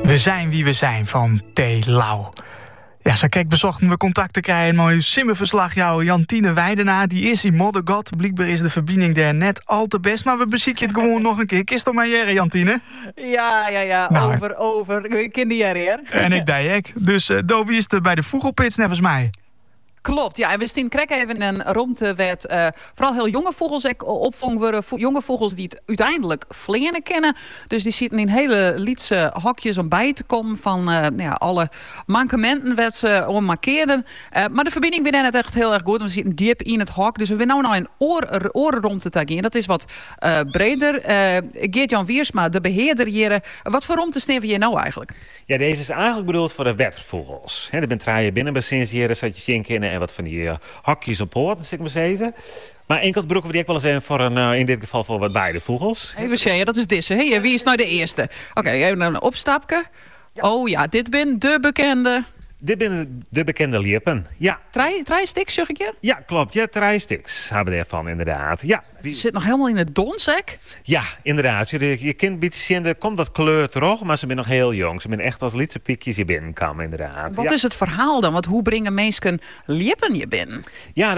We zijn wie we zijn van T. Lau. Ja, zo kijk, bezochten we contact te krijgen. Een mooi simmenverslag jou, Jantine Weidenaar. Die is in Moddergat. Blijkbaar is de verbinding daar net al te best. Maar we bezieken het gewoon nog een keer. Kist toch maar jaren, Jantine? Ja. Nou, over. Ik ken die jaren, hè? En ik deed. Dus wie is er bij de vogelpits, nevens mij? Klopt, ja. En we staan krek even in een rondte werd vooral heel jonge vogels opvangen worden. Jonge vogels die het uiteindelijk vleenen kennen. Dus die zitten in hele lietse hokjes om bij te komen van alle mankementen wat ze markeerden. Maar de verbinding binnen het echt heel erg goed. We zitten diep in het hok. Dus we zijn nou een orenrondte te gaan. Dat is wat breder. Geert-Jan Wiersma, de beheerder hier. Wat voor rondte sneven je nou eigenlijk? Ja, deze is eigenlijk bedoeld voor de wettervogels. Er bent draaien binnen bij sinds hier, zat je zien kennen en wat van die hokjes op hoort, zeg maar zeggen. Maar enkel broeken we die ook wel eens even voor in dit geval voor wat weidevogels. Even zeggen, dat is deze. Hey, wie is nou de eerste? Oké, even een opstapje. Ja. Oh ja, dit ben de bekende. Dit zijn de bekende liepen, ja. Drie sticks, zeg ik je? Ja, klopt. Ja, 3 sticks hebben we ervan, inderdaad. Ja, die zit nog helemaal in het donzek. Ja, inderdaad. Je kind biedt zien, er komt wat kleur terug, maar ze zijn nog heel jong. Ze zijn echt als lietse piekjes hier binnenkomen, inderdaad. Wat is het verhaal dan? Want hoe brengen mensen liepen je binnen? Ja,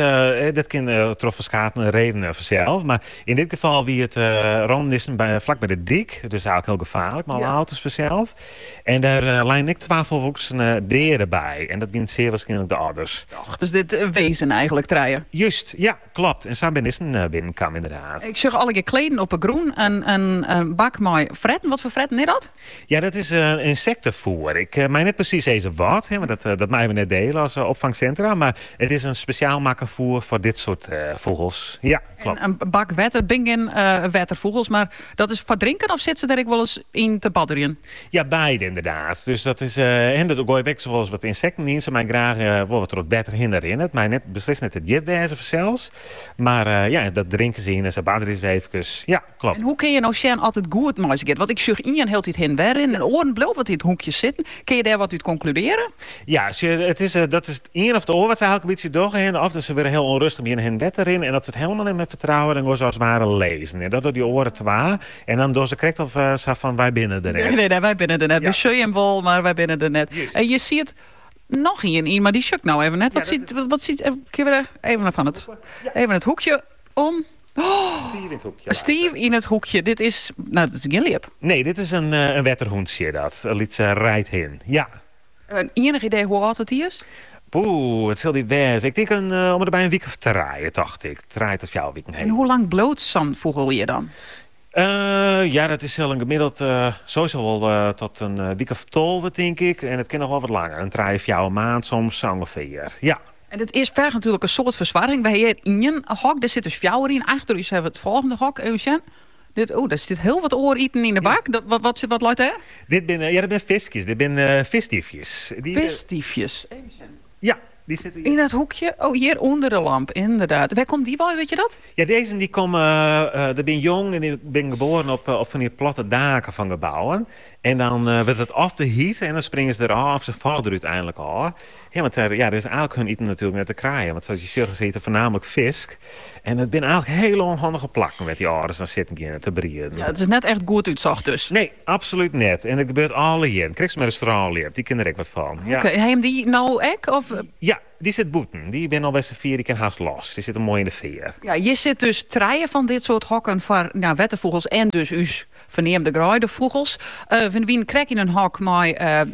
dat kan troffen schaten redenen vanzelf. Maar in dit geval wie het rond is vlak bij de dik. Dus eigenlijk heel gevaarlijk, maar alle auto's vanzelf. En daar lijnen ik 12 volks deren bij. En dat zijn zeer waarschijnlijk de ouders. Dus dit wezen eigenlijk draaien? Juist, ja, klopt. En Sabin is een binnenkam inderdaad. Ik zag alle keer kleden op een groen en een bak met fretten. Wat voor fretten is dat? Ja, dat is een insectenvoer. Ik mij net precies deze wat, maar dat mij we net delen als opvangcentra. Maar het is een speciaal makkenvoer voor dit soort vogels. Ja, klopt. En een bak wetter, bingen wettervogels. Maar dat is voor drinken of zit ze er ook wel eens in te badderen? Ja, beide inderdaad. Dus dat is, en dat gooi ik zoals wat insecten in. Ze mij graag wat er wat beter herinneren. Het mij net beslist net het jet wezen zelfs. Maar dat drinken ze in en ze badderen ze even. Ja, klopt. En hoe kun je nou zien altijd goed maken? Want ik zag Ian heel tijd heen weer in en oren bleef wat in het hoekje zitten. Kun je daar wat uit concluderen? Ja, dat is het een of de oor wat ze eigenlijk een beetje doorheen. Of dat ze weer heel onrustig beginnen hen bed erin. En dat ze het helemaal niet met vertrouwen dan ze als het ware lezen. En dat door die oren te waar. En dan door ze correct of van wij binnen er net. Nee, wij binnen er net. Ja. We zullen hem wel, maar wij binnen er net. Yes. En je ziet nog een, maar die schukt nou even net. Wat ziet even het hoekje om. Oh, Steve in het hoekje. Steve in het hoekje. Dit is geen liep. Nee, dit is een wetterhoentje dat. Een liet rijdt heen. Ja. Enig idee hoe oud het hier is? Poeh, het zal die wezen. Ik denk om erbij een week of te rijden, dacht ik. Het rijdt of jouw week heen. En hoe lang bloot zo'n vogel je dan? Dat is een gemiddeld sowieso wel tot een week of 12, denk ik. En het kan nog wel wat langer. Een 3 of jouw maand soms ongeveer. Ja. En het is vergt natuurlijk een soort verzwaring. Wij hier in een hok, daar zit dus fjouwer in. Achter u hebben we het volgende hok, Eugène. Daar zit heel wat ooreten in de bak. Ja. Wat luidt hè? Dat zijn visjes. Dit zijn visdiefjes. Visdiefjes. Ja. Die zitten hier. In dat hoekje? Oh, hier onder de lamp, inderdaad. Waar komt die wel, weet je dat? Ja, deze die komen, die ben jong en die ben geboren op van die platte daken van gebouwen. En dan wordt het af de heat en dan springen ze eraf, ze vallen er uiteindelijk af. Ja, want er is eigenlijk hun eten natuurlijk net te kraaien. Want zoals je zegt, ze eten voornamelijk vis. En het zijn eigenlijk hele onhandige plakken met die ouders dan zitten in te breeden. Ja, het is net echt goed uitzacht dus. Nee, absoluut net. En het gebeurt alle hier. Krijg ze met een straalleer, die kennen er ook wat van. Ja. Oké, heb je die nou ook? Of? Ja, die zit boeten. Die ben al best een 4, die kan haast los. Die zit mooi in de veer. Ja, je zit dus treien van dit soort hokken voor wettervogels en dus us verneemde graaidevogels. Van wie krijg je een hok met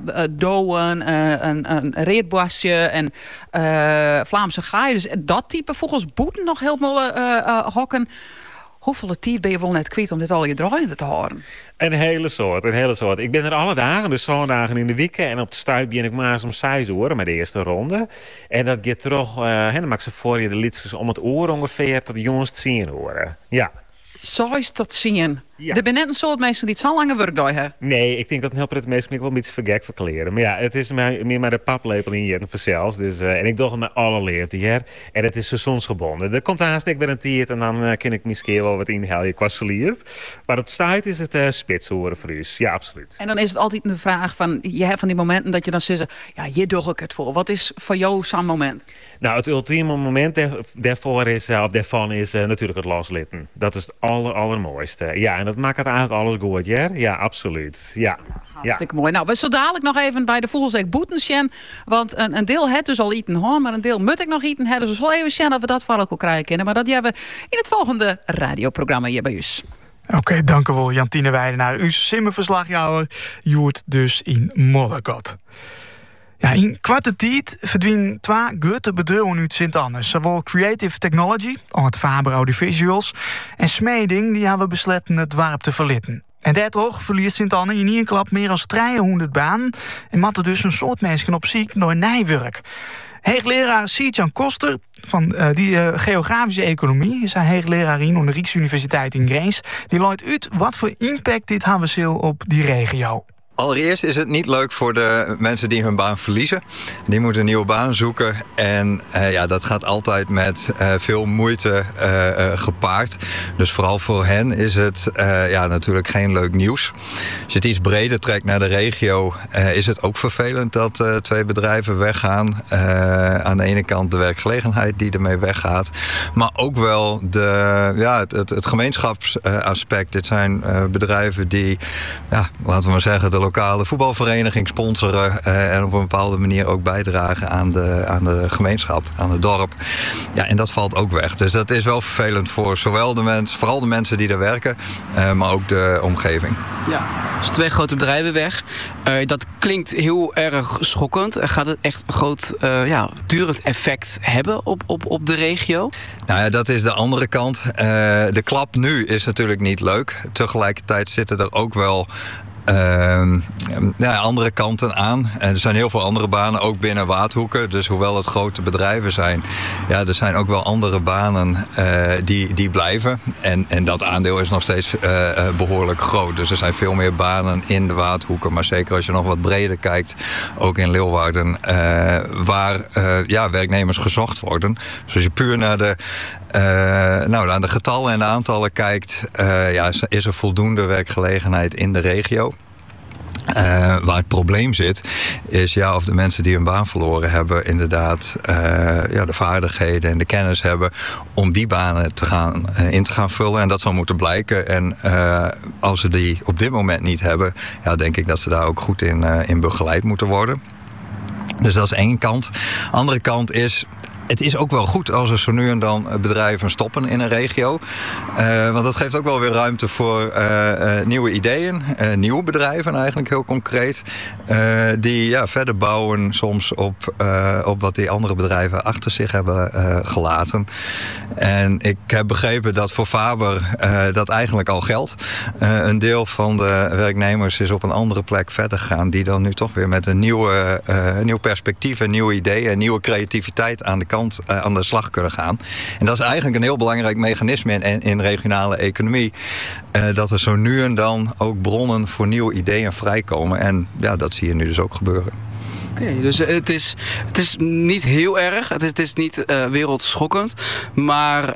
douen, een reetbosje en Vlaamse gaai. Dus dat type vogels boeten nog helemaal hokken. Hoeveel tijd ben je wel net kwijt om dit al je draaiende te houden? Een hele soort. Ik ben er alle dagen, dus zondagen in de weekend. En op de stuip ben ik maar om 6 uur met de eerste ronde. En dat gaat terug, dan maak ze voor je de liedjes om het oor ongeveer tot de jongens te zien horen. Ja. 6 tot 10. Ja. Er zijn net een soort mensen die het zo lange werkdag hebben. Nee, ik denk dat een heel prettig mensen wel een beetje vergek verkleren. Maar ja, het is meer maar de paplepel in je vanzelf. Dus, en ik doe het met alle leeftijd hier. En het is seizoensgebonden. Er komt haast ik weer een tijd en dan kan ik misschien wel wat inhalen qua sliep. Maar op de tijd is het spitsoren voor u. Ja, absoluut. En dan is het altijd de vraag van, je hebt van die momenten dat je dan zegt, ja, hier doe ik het voor. Wat is voor jou zo'n moment? Nou, het ultieme moment daarvan is natuurlijk het loslitten. Dat is het allermooiste. Ja, en dat maakt het eigenlijk alles goed, ja? Ja, absoluut. Ja. Hartstikke mooi. Nou, we zullen dadelijk nog even bij de Vogelzek boeten zien. Want een deel het dus al eten hoor, maar een deel moet ik nog eten hebben. Dus we zullen even zien dat we dat voor elkaar krijgen kunnen. Maar dat hebben we in het volgende radioprogramma hier bij u. Oké, dank u wel, Jantine Weidenaar. Uw simmenverslagjouwer joert dus in Moddergat. Ja, in kwarte tijd verdwijnen 2 grote bedrijven uit Sint-Anne. Zowel Creative Technology, al het Faber Audiovisuals, en Smeding, die hebben besloten het dorp te verlitten. En daardoor verliest Sint-Anne in één klap meer dan 300 banen en matten dus een soort mensen op ziek door nijwerk. Hoogleraar Siert-Jan Koster van die geografische economie is hij hoogleraar aan de Rijksuniversiteit in Grains. Die loopt uit wat voor impact dit hebben op die regio. Allereerst is het niet leuk voor de mensen die hun baan verliezen. Die moeten een nieuwe baan zoeken. En dat gaat altijd met veel moeite gepaard. Dus vooral voor hen is het natuurlijk geen leuk nieuws. Als je het iets breder trekt naar de regio, is het ook vervelend dat 2 bedrijven weggaan. Aan de ene kant de werkgelegenheid die ermee weggaat. Maar ook wel het gemeenschapsaspect. Dit zijn bedrijven die, laten we maar zeggen, de lokale voetbalvereniging sponsoren en op een bepaalde manier ook bijdragen aan de gemeenschap, aan het dorp. Ja, en dat valt ook weg. Dus dat is wel vervelend voor zowel vooral de mensen die daar werken, maar ook de omgeving. Ja, dus 2 grote bedrijven weg. Dat klinkt heel erg schokkend. Gaat het echt een groot durend effect hebben op de regio? Nou ja, dat is de andere kant. De klap nu is natuurlijk niet leuk. Tegelijkertijd zitten er ook wel andere kanten aan. En er zijn heel veel andere banen, ook binnen Waadhoeken. Dus hoewel het grote bedrijven zijn, er zijn ook wel andere banen die blijven. En dat aandeel is nog steeds behoorlijk groot. Dus er zijn veel meer banen in de Waadhoeken. Maar zeker als je nog wat breder kijkt, ook in Leeuwarden, waar werknemers gezocht worden. Dus als je puur naar aan de getallen en de aantallen kijkt, is er voldoende werkgelegenheid in de regio. Waar het probleem zit, is of de mensen die hun baan verloren hebben inderdaad de vaardigheden en de kennis hebben om die banen in te gaan vullen. En dat zal moeten blijken. En als ze die op dit moment niet hebben, denk ik dat ze daar ook goed in begeleid moeten worden. Dus dat is één kant. Andere kant is, het is ook wel goed als er zo nu en dan bedrijven stoppen in een regio. Want dat geeft ook wel weer ruimte voor nieuwe ideeën. Nieuwe bedrijven eigenlijk heel concreet. Die verder bouwen soms op wat die andere bedrijven achter zich hebben gelaten. En ik heb begrepen dat voor Faber dat eigenlijk al geldt. Een deel van de werknemers is op een andere plek verder gegaan. Die dan nu toch weer met een nieuw perspectief, een nieuwe idee, een nieuwe creativiteit aan de slag kunnen gaan. En dat is eigenlijk een heel belangrijk mechanisme in regionale economie. Dat er zo nu en dan ook bronnen voor nieuwe ideeën vrijkomen. En dat zie je nu dus ook gebeuren. Oké, dus het is niet heel erg. Het is niet wereldschokkend. Maar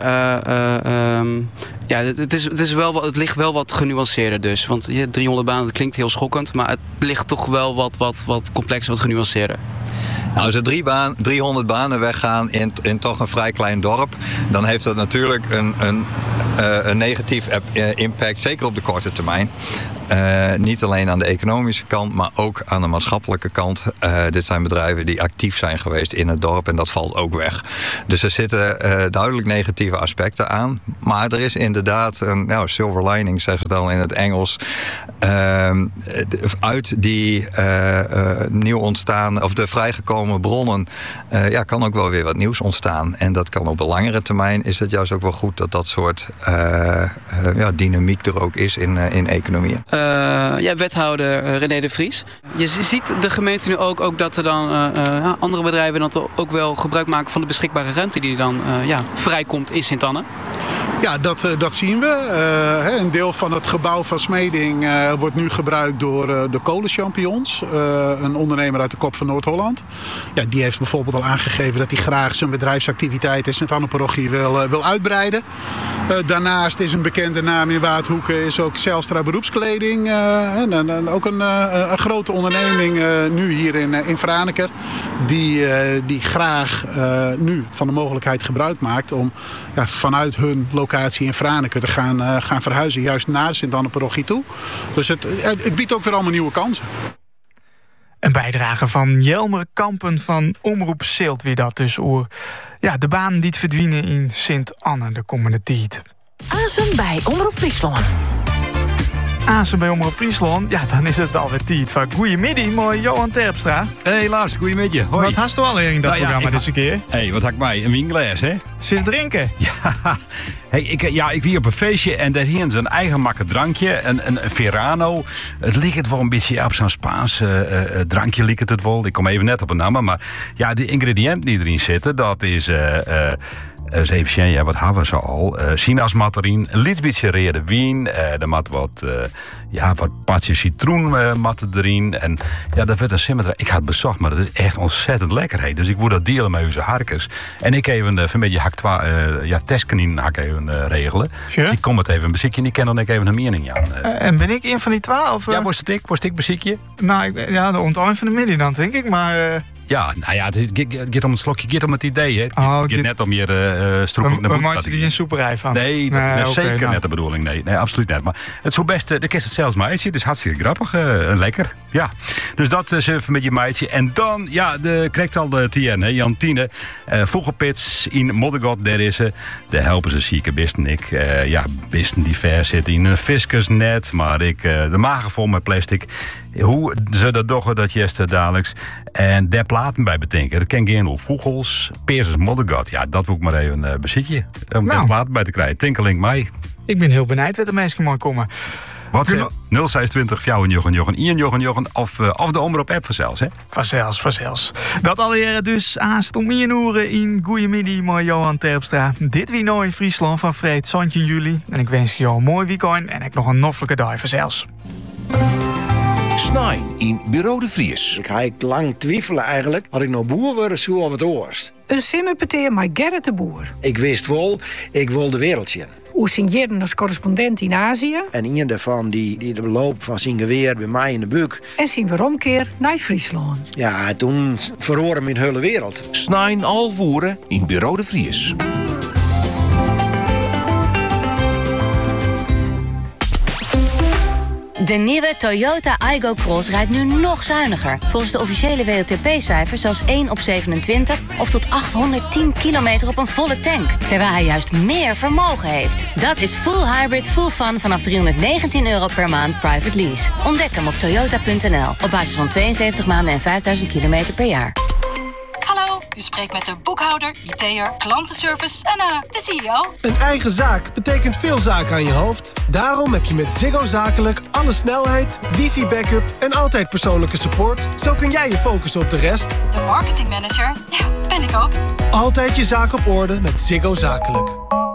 het ligt wel wat genuanceerder dus. Want 300 banen, dat klinkt heel schokkend. Maar het ligt toch wel wat complexer, wat genuanceerder. Nou, als er 300 banen weggaan in toch een vrij klein dorp, dan heeft dat natuurlijk een negatief impact, zeker op de korte termijn. Niet alleen aan de economische kant, maar ook aan de maatschappelijke kant. Dit zijn bedrijven die actief zijn geweest in het dorp en dat valt ook weg. Dus er zitten duidelijk negatieve aspecten aan. Maar er is inderdaad een silver lining, zeggen ze dan in het Engels. Uit die nieuw ontstaan, of de vrijgekomen bronnen, kan ook wel weer wat nieuws ontstaan. En dat kan op een langere termijn, is het juist ook wel goed dat soort dynamiek er ook is in economieën. Wethouder René de Vries. Je ziet de gemeente nu ook dat er dan andere bedrijven dan ook wel gebruik maken van de beschikbare ruimte die dan vrijkomt in Sint-Anne. Ja, dat zien we. Een deel van het gebouw van Smeding wordt nu gebruikt door de kolenchampions. Een ondernemer uit de Kop van Noord-Holland. Ja, die heeft bijvoorbeeld al aangegeven dat hij graag zijn bedrijfsactiviteit in Sint-Anne-parochie wil uitbreiden. Daarnaast is een bekende naam in Waadhoeken is ook Zijlstra Beroepskleding. smeding. Ook een grote onderneming nu hier in Franeker. Die graag nu van de mogelijkheid gebruik maakt om vanuit hun locatie in Franeker te gaan verhuizen. Juist naar Sint-Anne-parochie toe. Dus het biedt ook weer allemaal nieuwe kansen. Een bijdrage van Jelmer Kampen van Omroep Zilt wie dat dus oor. Ja, de baan die het verdwijnen in Sint-Anne de komende tijd. Azen bij Omroep Friesland. Azen bij Omroep Friesland, ja, dan is het alweer tijd van Goeiemiddag, mooi Johan Terpstra. Hey Lars, goeiemiddag. Hoi. Wat hast u al in dat programma deze keer? Hey, wat had ik mij? Een wienglas, hè? Zit drinken? Ja, hey, ik wie op een feestje en daar hingen ze een eigen makke drankje, een Verano. Het leek het wel een beetje op zo'n Spaans drankje, leek het wel. Ik kom even net op een naam, maar ja, de ingrediënten die erin zitten, dat is... eens even zien, ja, wat hebben we zo al? Sinaasamarijn, een beetje rode wien. Er moet wat patje citroen erin. En ja, dat werd een simmer. Ik had het bezocht, maar dat is echt ontzettend lekker. Hey. Dus ik wil dat delen met onze harkers. En ik even een beetje testkanien regelen. Sure. Ik kom het even een beziekje en die ken dan even een mening aan. En ben ik een van die 12? Ja, was ik beziekje? Nou, de ontdaan van de middag dan, denk ik, maar... Ja, nou ja, het gaat om het slokje, het gaat om het idee, hè. Het gaat net om je stroeping naar boek. Maar maak je er geen soeperij van? Nee, zeker net de bedoeling. Nee, absoluut net. Maar het is zo best, de kist het zelfs meidje, dus hartstikke grappig en lekker. Ja, dus dat is even met je meidje. En dan, ja, krijgt al de TN, hè, Jantine. Vogelpits in Moddergot, daar is ze. De helpen ze zieke bisten ik. Bisten die ver zitten in een viskersnet, maar de magen vol met plastic. Hoe ze dat doggen, dat jeste dadelijks. En daar platen bij bedenken. Dat ken geen hoe vogels, peers Moddergot. Ja, dat wil ik maar even beziekje. Om daar platen bij te krijgen. Tinkeling mij. Ik ben heel benieuwd wat de mensen mooi komen. Wat 026 Jochen of de Omroep app vanzelfs, hè? Vanzelfs. Dat alweer dus aanst om 1 uur in Goeiemiddag, mooi Johan Terpstra. Dit wie nou in Friesland van Vreed, Santje Juli. En ik wens je een mooi weekend en ik nog een noffelijke dag vanzelfs. Snijn in Bureau de Vries. Ik had lang twijfelen eigenlijk. Had ik nou boer worden, zo of het oorst. Een simmerpeteer met Gerrit de Boer. Ik wist wel, ik wil de wereld zien. Hoe signeerde als correspondent in Azië. En een daarvan die de loop van zijn geweer bij mij in de buik. En zien we omkeer naar Friesland. Ja, toen verloor mijn hele wereld. Snijn al voeren in Bureau de Vries. De nieuwe Toyota Aygo Cross rijdt nu nog zuiniger. Volgens de officiële WLTP-cijfers zelfs 1 op 27... of tot 810 kilometer op een volle tank. Terwijl hij juist meer vermogen heeft. Dat is full hybrid, full fun vanaf €319 per maand private lease. Ontdek hem op toyota.nl. Op basis van 72 maanden en 5000 kilometer per jaar. Hallo, u spreekt met de boekhouder, IT'er, klantenservice en de CEO. Een eigen zaak betekent veel zaken aan je hoofd. Daarom heb je met Ziggo Zakelijk alle snelheid, wifi-backup en altijd persoonlijke support. Zo kun jij je focussen op de rest. De marketingmanager, ja, ben ik ook. Altijd je zaak op orde met Ziggo Zakelijk.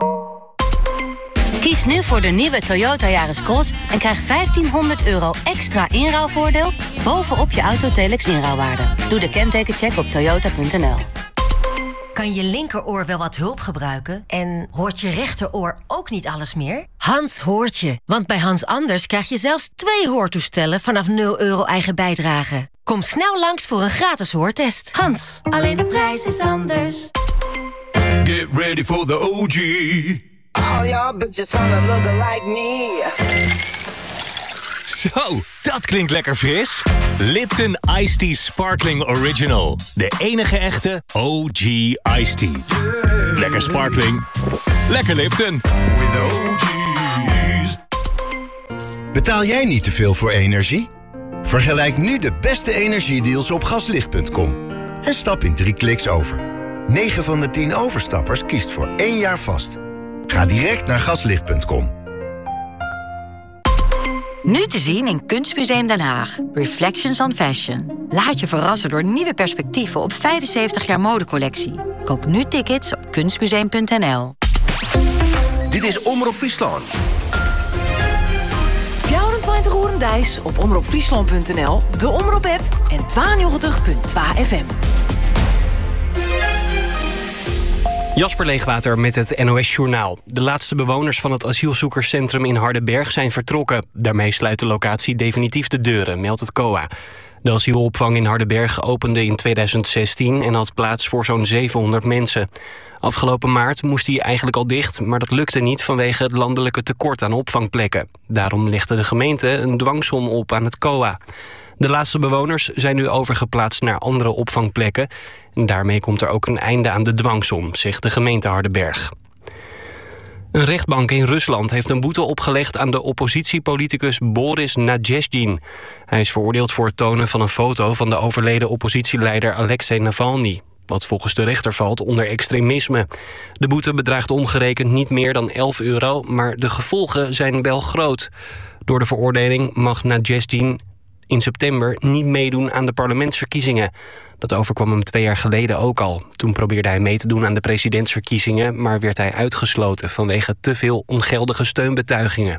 Kies nu voor de nieuwe Toyota Yaris Cross en krijg €1500 extra inruilvoordeel bovenop je Autotelex inruilwaarde. Doe de kentekencheck op toyota.nl. Kan je linkeroor wel wat hulp gebruiken? En hoort je rechteroor ook niet alles meer? Hans hoort je, want bij Hans Anders krijg je zelfs 2 hoortoestellen vanaf €0 eigen bijdrage. Kom snel langs voor een gratis hoortest. Hans, alleen de prijs is anders. Get ready for the OG. All y'all bitches wanna look like me. Zo, dat klinkt lekker fris. Lipton Iced Tea Sparkling Original. De enige echte OG Iced Tea. Yeah. Lekker sparkling. Lekker Lipton. With the OG's. Betaal jij niet te veel voor energie? Vergelijk nu de beste energiedeals op gaslicht.com. En stap in 3 kliks over. 9 van de 10 overstappers kiest voor 1 jaar vast. Ga direct naar gaslicht.com. Nu te zien in Kunstmuseum Den Haag. Reflections on Fashion. Laat je verrassen door nieuwe perspectieven op 75 jaar modecollectie. Koop nu tickets op kunstmuseum.nl. Dit is Omroep Friesland. 24 uur Dijs op omroepfriesland.nl, de Omroep-app en 92.2 FM. Jasper Leegwater met het NOS Journaal. De laatste bewoners van het asielzoekerscentrum in Hardenberg zijn vertrokken. Daarmee sluit de locatie definitief de deuren, meldt het COA. De asielopvang in Hardenberg opende in 2016 en had plaats voor zo'n 700 mensen. Afgelopen maart moest hij eigenlijk al dicht, maar dat lukte niet vanwege het landelijke tekort aan opvangplekken. Daarom legde de gemeente een dwangsom op aan het COA. De laatste bewoners zijn nu overgeplaatst naar andere opvangplekken. En daarmee komt er ook een einde aan de dwangsom, zegt de gemeente Hardenberg. Een rechtbank in Rusland heeft een boete opgelegd aan de oppositiepoliticus Boris Nadezhdin. Hij is veroordeeld voor het tonen van een foto van de overleden oppositieleider Alexei Navalny, wat volgens de rechter valt onder extremisme. De boete bedraagt omgerekend niet meer dan €11, maar de gevolgen zijn wel groot. Door de veroordeling mag Nadezhdin in september niet meedoen aan de parlementsverkiezingen. Dat overkwam hem 2 jaar geleden ook al. Toen probeerde hij mee te doen aan de presidentsverkiezingen, maar werd hij uitgesloten vanwege te veel ongeldige steunbetuigingen.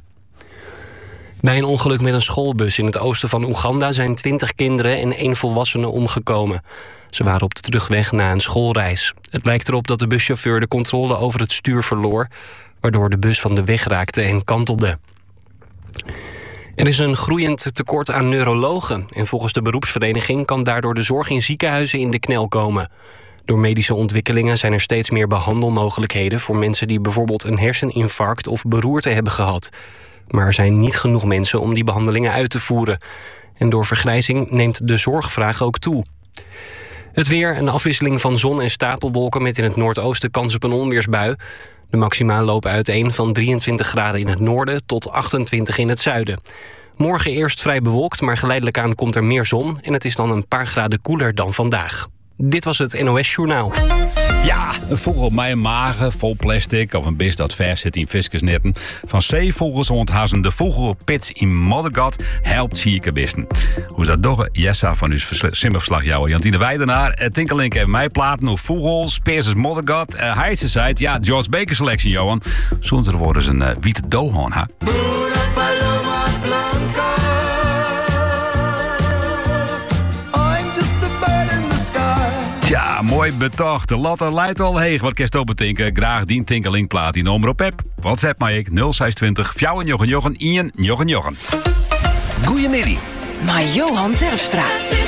Bij een ongeluk met een schoolbus in het oosten van Oeganda zijn 20 kinderen en 1 volwassene omgekomen. Ze waren op de terugweg na een schoolreis. Het lijkt erop dat de buschauffeur de controle over het stuur verloor, waardoor de bus van de weg raakte en kantelde. Er is een groeiend tekort aan neurologen en volgens de beroepsvereniging kan daardoor de zorg in ziekenhuizen in de knel komen. Door medische ontwikkelingen zijn er steeds meer behandelmogelijkheden voor mensen die bijvoorbeeld een herseninfarct of beroerte hebben gehad. Maar er zijn niet genoeg mensen om die behandelingen uit te voeren. En door vergrijzing neemt de zorgvraag ook toe. Het weer, een afwisseling van zon en stapelwolken met in het noordoosten kans op een onweersbui. De maxima lopen uiteen van 23 graden in het noorden tot 28 in het zuiden. Morgen eerst vrij bewolkt, maar geleidelijk aan komt er meer zon en het is dan een paar graden koeler dan vandaag. Dit was het NOS Journaal. Ja, een vogel op mijn magen, vol plastic of een beest dat vers zit in viskersnetten. Van zeevogels onthazen de vogelpits in Moddergat helpt ziekenbeesten. Hoe dat toch? Jessa van uw simmerverslagjouwer Jantine Weidenaar. Tinkelink heeft mij platen over vogels, Peerses Moddergat. Hij zei, ja, George Baker selectie, Johan. Zonder worden ze een witte doodhoorn, ha? Ja, mooi betocht. De latte leidt al heeg. Wat kerst op betinken? Graag dien Tinkeling plaat in Omroep Pep. WhatsApp mij ik 0620 4 Jochen Jochen 1 Jochen Jochen. Goeiemiddag. Maar Johan Terpstra.